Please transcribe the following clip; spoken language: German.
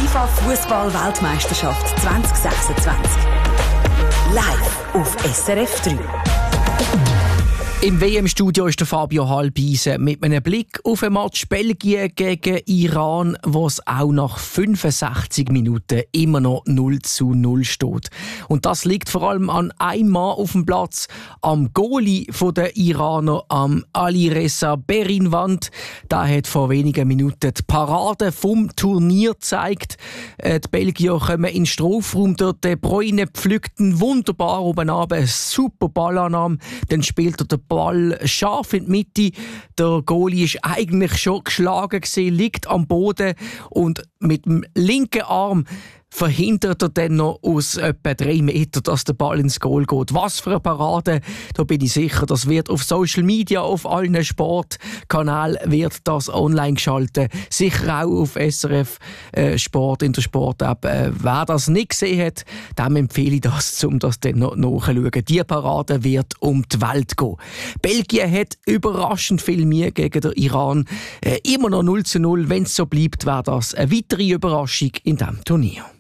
FIFA-Fußball-Weltmeisterschaft 2026. Live auf SRF 3. Im WM-Studio ist der Fabio Halbisen mit einem Blick auf ein Match Belgien gegen Iran, wo es auch nach 65 Minuten immer noch 0:0 steht. Und das liegt vor allem an einem Mann auf dem Platz, am Goalie der Iraner, am Alireza Berinvand. Der hat vor wenigen Minuten die Parade vom Turnier gezeigt. Die Belgier kommen in den Strafraum, dort De Bruyne pflückt ihn wunderbar oben runter, eine super Ballannahme. Dann spielt er den Ball scharf in die Mitte. Der Goalie ist eigentlich schon geschlagen gewesen, liegt am Boden und mit dem linken Arm verhindert er dann noch aus etwa 3 Metern, dass der Ball ins Goal geht. Was für eine Parade! Da bin ich sicher, das wird auf Social Media, auf allen Sportkanälen wird das online geschaltet. Sicher auch auf SRF Sport in der Sport-App. Wer das nicht gesehen hat, dem empfehle ich das, um das dann noch nachzuschauen. Die Parade wird um die Welt gehen. Belgien hat überraschend viel Mühe gegen den Iran. Immer noch 0:0. Wenn es so bleibt, wäre das eine weitere Überraschung in diesem Turnier.